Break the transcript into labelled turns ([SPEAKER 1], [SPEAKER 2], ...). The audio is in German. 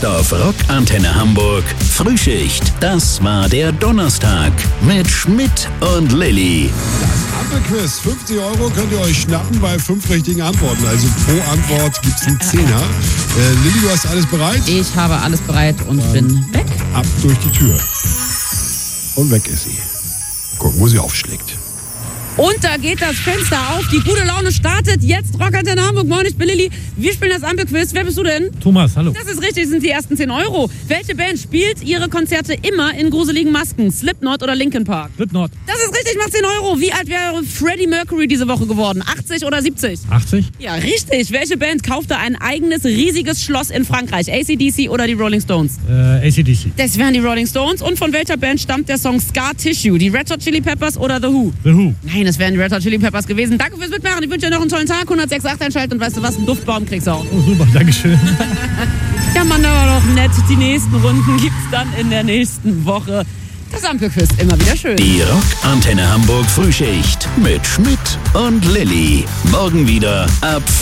[SPEAKER 1] Jetzt auf Rock Antenne Hamburg Frühschicht. Das war der Donnerstag mit Schmidt und Lilly.
[SPEAKER 2] Das Ampelquiz, 50 € könnt ihr euch schnappen bei 5 richtigen Antworten. Also pro Antwort gibt's einen Zehner. Lilly, du hast alles bereit?
[SPEAKER 3] Ich habe alles bereit und bin weg.
[SPEAKER 2] Ab durch die Tür. Und weg ist sie. Gucken, wo sie aufschlägt.
[SPEAKER 3] Und da geht das Fenster auf. Die gute Laune startet jetzt. Rock Antenne Hamburg. Moin, ich bin Lilly. Wir spielen das Ampelquiz. Wer bist du denn?
[SPEAKER 4] Thomas, hallo.
[SPEAKER 3] Das ist richtig, sind die ersten 10 €. Welche Band spielt ihre Konzerte immer in gruseligen Masken? Slipknot oder Linkin Park?
[SPEAKER 4] Slipknot.
[SPEAKER 3] Das ist richtig, macht 10 €. Wie alt wäre Freddie Mercury diese Woche geworden? 80 oder 70?
[SPEAKER 4] 80?
[SPEAKER 3] Ja, richtig. Welche Band kaufte ein eigenes riesiges Schloss in Frankreich? AC/DC oder die Rolling Stones?
[SPEAKER 4] AC/DC.
[SPEAKER 3] Das wären die Rolling Stones. Und von welcher Band stammt der Song Scar Tissue? Die Red Hot Chili Peppers oder The Who?
[SPEAKER 4] The Who.
[SPEAKER 3] Nein, das wären die Red Hot Chili Peppers gewesen. Danke fürs Mitmachen. Ich wünsche dir noch einen tollen Tag. 106.8 einschalten und weißt du was? Einen Duftbaum kriegst du auch.
[SPEAKER 4] Oh, super, Dankeschön.
[SPEAKER 3] Ja, Mann, das war doch nett. Die nächsten Runden gibt's dann in der nächsten Woche. Das Ampelquiz, immer wieder schön.
[SPEAKER 1] Die Rock Antenne Hamburg Frühschicht mit Schmidt und Lilly. Morgen wieder ab